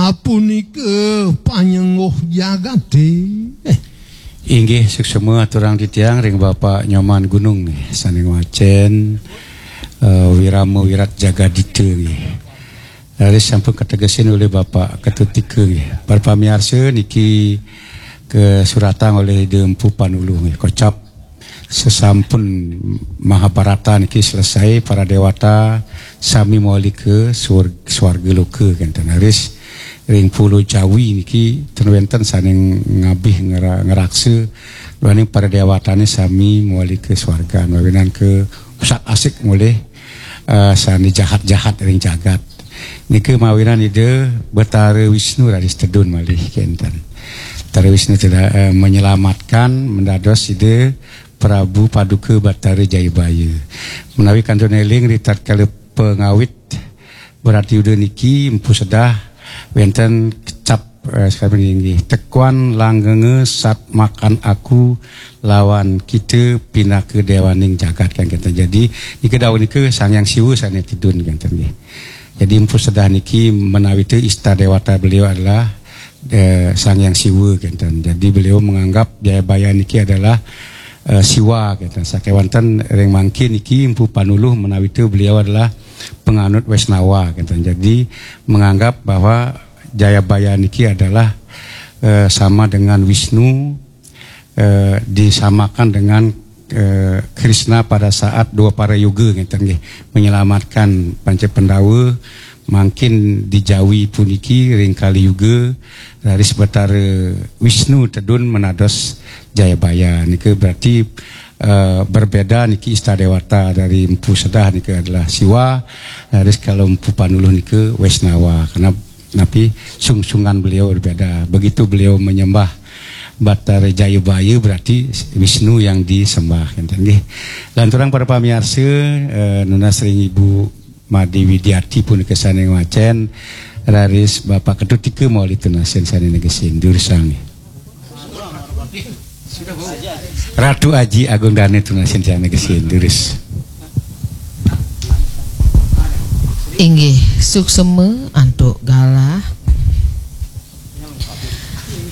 sapunika panyenguh jagate. Inggih suksema aturang ditiang ring Bapak Nyoman Gunung nih saning wacen wirama wirat jagadite nggih. Dari sampun kategesin oleh Bapak Ketutike nggih. Para pamirsa niki ke Suratang oleh Dempu Panulu nggih. Kocap sesampun Mahabharata niki selesai para dewata sami moli ke swarga loka kenten haris ring pulau Jawi niki tenwenten saning ngabih ngerakse luaning para dewatane sami moli ke swarga mawinan ke usak asik mulih sani jahat-jahat ring jagat niki mawinan ide Betara Wisnu radis tedun malih kenten Betara Wisnu tidak menyelamatkan mendados ide Prabu Paduka Batara Jayabaya menawi kantun eling ritat kali pengawit berarti udah niki empu sedah wenten kecap sekarang ini tekuan langgenge sat makan aku lawan kita pindah ke dewaning jagat kan kita jadi niki daun niki sang yang siwu sana tidun kan kita jadi empu sedah niki menawi itu ista dewata beliau adalah sang yang siwu kan jadi beliau menganggap Jayabaya niki adalah siwa gitu. Sakewanten ring mangkin niki Empu Panuluh menawi itu beliau adalah penganut Wesnawa gitu. Jadi menganggap bahwa Jayabaya niki adalah sama dengan Wisnu disamakan dengan Krishna pada saat dua para yuga gitu nggih menyelamatkan Panca Pandawa mungkin di Jawi puniki ring kali yuga dari sebentar Wisnu tedun menados Jayabaya niki berarti berbeda niki istadewata dari Empu Sedah niki adalah Siwa dari kalau Empu Panuluh niki Wesnawa karena napi sungsungan beliau berbeda begitu beliau menyembah Batara Jayabaya berarti Wisnu yang disembah nggih lanturang para pamirsa nunas ring Ibu Madi Widiati pun kesane ngwacen raris Bapak Ketutike mau ditunasen sane negesin dursang Ratu Aji Agung Dane tunasen sane negesin duris inggih sukseme antuk gala